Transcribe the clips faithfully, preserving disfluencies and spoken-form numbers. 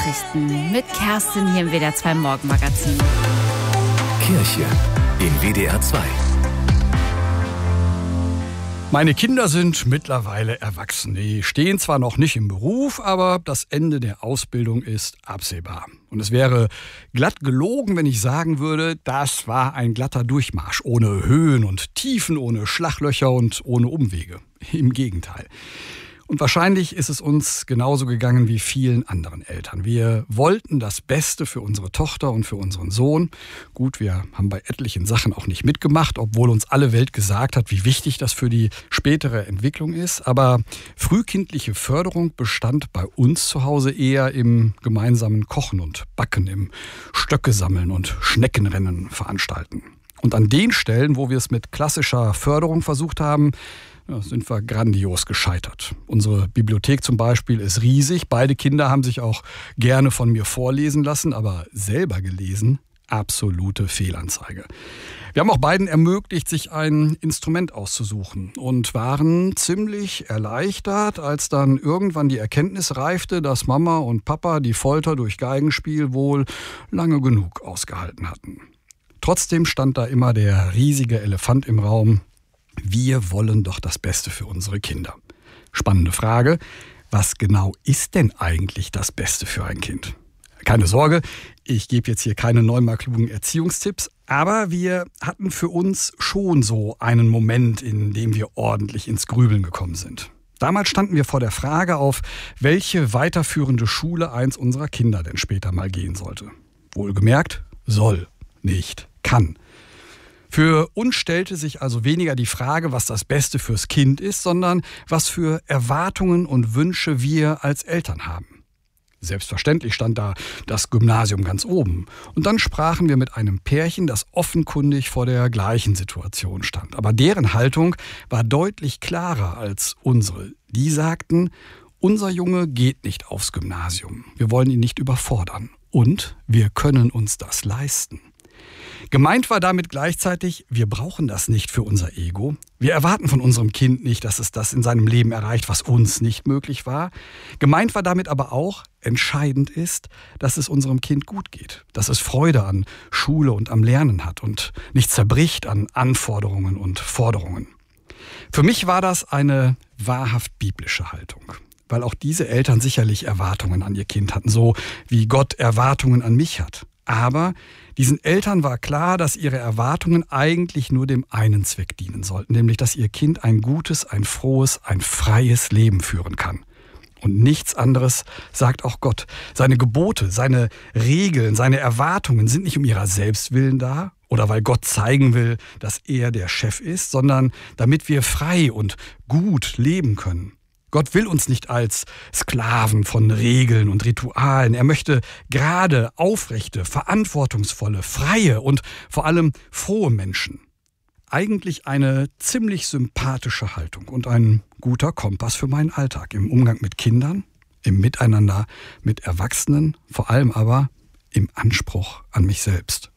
Nachrichten mit Kerstin hier im W D R zwei Morgenmagazin. Kirche in W D R zwei. Meine Kinder sind mittlerweile erwachsen. Die stehen zwar noch nicht im Beruf, aber das Ende der Ausbildung ist absehbar. Und es wäre glatt gelogen, wenn ich sagen würde, das war ein glatter Durchmarsch. Ohne Höhen und Tiefen, ohne Schlaglöcher und ohne Umwege. Im Gegenteil. Und wahrscheinlich ist es uns genauso gegangen wie vielen anderen Eltern. Wir wollten das Beste für unsere Tochter und für unseren Sohn. Gut, wir haben bei etlichen Sachen auch nicht mitgemacht, obwohl uns alle Welt gesagt hat, wie wichtig das für die spätere Entwicklung ist. Aber frühkindliche Förderung bestand bei uns zu Hause eher im gemeinsamen Kochen und Backen, im Stöcke sammeln und Schneckenrennen veranstalten. Und an den Stellen, wo wir es mit klassischer Förderung versucht haben, ja, sind wir grandios gescheitert. Unsere Bibliothek zum Beispiel ist riesig. Beide Kinder haben sich auch gerne von mir vorlesen lassen, aber selber gelesen, absolute Fehlanzeige. Wir haben auch beiden ermöglicht, sich ein Instrument auszusuchen und waren ziemlich erleichtert, als dann irgendwann die Erkenntnis reifte, dass Mama und Papa die Folter durch Geigenspiel wohl lange genug ausgehalten hatten. Trotzdem stand da immer der riesige Elefant im Raum. Wir wollen doch das Beste für unsere Kinder. Spannende Frage, was genau ist denn eigentlich das Beste für ein Kind? Keine Sorge, ich gebe jetzt hier keine neunmal klugen Erziehungstipps, aber wir hatten für uns schon so einen Moment, in dem wir ordentlich ins Grübeln gekommen sind. Damals standen wir vor der Frage, auf welche weiterführende Schule eins unserer Kinder denn später mal gehen sollte. Wohlgemerkt, soll, nicht kann. Für uns stellte sich also weniger die Frage, was das Beste fürs Kind ist, sondern was für Erwartungen und Wünsche wir als Eltern haben. Selbstverständlich stand da das Gymnasium ganz oben. Und dann sprachen wir mit einem Pärchen, das offenkundig vor der gleichen Situation stand. Aber deren Haltung war deutlich klarer als unsere. Die sagten, unser Junge geht nicht aufs Gymnasium. Wir wollen ihn nicht überfordern. Und wir können uns das leisten. Gemeint war damit gleichzeitig, wir brauchen das nicht für unser Ego. Wir erwarten von unserem Kind nicht, dass es das in seinem Leben erreicht, was uns nicht möglich war. Gemeint war damit aber auch, entscheidend ist, dass es unserem Kind gut geht. Dass es Freude an Schule und am Lernen hat und nicht zerbricht an Anforderungen und Forderungen. Für mich war das eine wahrhaft biblische Haltung. Weil auch diese Eltern sicherlich Erwartungen an ihr Kind hatten, so wie Gott Erwartungen an mich hat. Aber diesen Eltern war klar, dass ihre Erwartungen eigentlich nur dem einen Zweck dienen sollten, nämlich dass ihr Kind ein gutes, ein frohes, ein freies Leben führen kann. Und nichts anderes sagt auch Gott. Seine Gebote, seine Regeln, seine Erwartungen sind nicht um ihrer selbst willen da oder weil Gott zeigen will, dass er der Chef ist, sondern damit wir frei und gut leben können. Gott will uns nicht als Sklaven von Regeln und Ritualen. Er möchte gerade, aufrechte, verantwortungsvolle, freie und vor allem frohe Menschen. Eigentlich eine ziemlich sympathische Haltung und ein guter Kompass für meinen Alltag im Umgang mit Kindern, im Miteinander mit Erwachsenen, vor allem aber im Anspruch an mich selbst.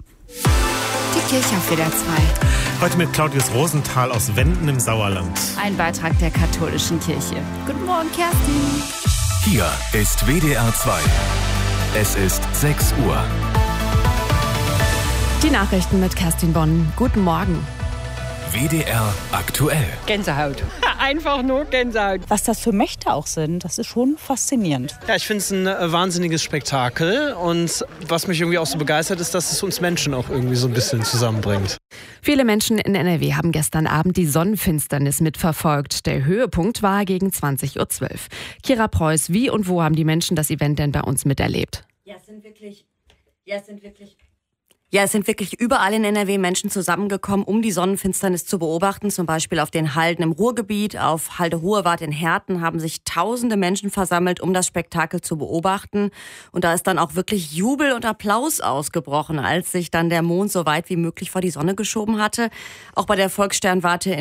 Die Kirche auf W D R zwei. Heute mit Claudius Rosenthal aus Wenden im Sauerland. Ein Beitrag der katholischen Kirche. Guten Morgen, Kerstin. Hier ist W D R zwei. Es ist sechs Uhr. Die Nachrichten mit Kerstin Bonn. Guten Morgen. W D R aktuell. Gänsehaut. Einfach nur Gänsehaut. Was das für Mächte auch sind, das ist schon faszinierend. Ja, ich finde es ein äh, wahnsinniges Spektakel. Und was mich irgendwie auch so begeistert, ist, dass es uns Menschen auch irgendwie so ein bisschen zusammenbringt. Viele Menschen in N R W haben gestern Abend die Sonnenfinsternis mitverfolgt. Der Höhepunkt war gegen zwanzig Uhr zwölf. Kira Preuß, wie und wo haben die Menschen das Event denn bei uns miterlebt? Ja, es sind wirklich... Ja, es sind wirklich... Ja, es sind wirklich überall in N R W Menschen zusammengekommen, um die Sonnenfinsternis zu beobachten. Zum Beispiel auf den Halden im Ruhrgebiet, auf Halde Hohewart in Herten haben sich tausende Menschen versammelt, um das Spektakel zu beobachten. Und da ist dann auch wirklich Jubel und Applaus ausgebrochen, als sich dann der Mond so weit wie möglich vor die Sonne geschoben hatte. Auch bei der Volkssternwarte